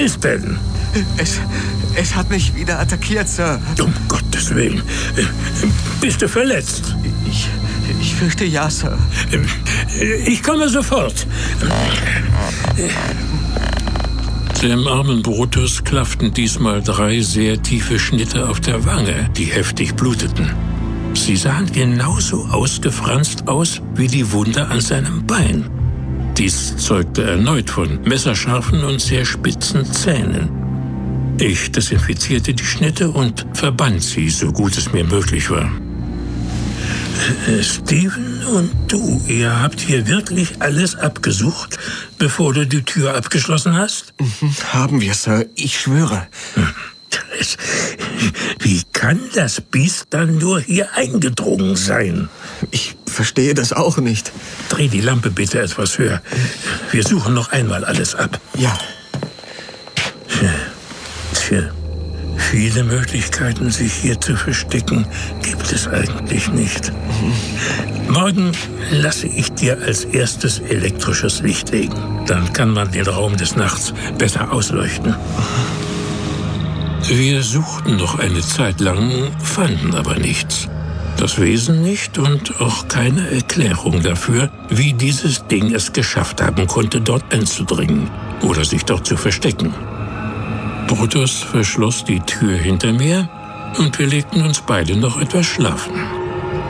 ist denn? Es hat mich wieder attackiert, Sir. Um Gottes Willen. Bist du verletzt? Ich fürchte ja, Sir. Ich komme sofort. Dem armen Brutus klafften diesmal 3 sehr tiefe Schnitte auf der Wange, die heftig bluteten. Sie sahen genauso ausgefranst aus wie die Wunde an seinem Bein. Dies zeugte erneut von messerscharfen und sehr spitzen Zähnen. Ich desinfizierte die Schnitte und verband sie, so gut es mir möglich war. Steven und du, ihr habt hier wirklich alles abgesucht, bevor du die Tür abgeschlossen hast? Haben wir, Sir. Ich schwöre. Wie kann das Biest dann nur hier eingedrungen sein? Ich verstehe das auch nicht. Dreh die Lampe bitte etwas höher. Wir suchen noch einmal alles ab. Ja. Tja, viele Möglichkeiten, sich hier zu verstecken, gibt es eigentlich nicht. Morgen lasse ich dir als erstes elektrisches Licht legen. Dann kann man den Raum des Nachts besser ausleuchten. Wir suchten noch eine Zeit lang, fanden aber nichts. Das Wesen nicht und auch keine Erklärung dafür, wie dieses Ding es geschafft haben konnte, dort einzudringen oder sich dort zu verstecken. Brutus verschloss die Tür hinter mir und wir legten uns beide noch etwas schlafen.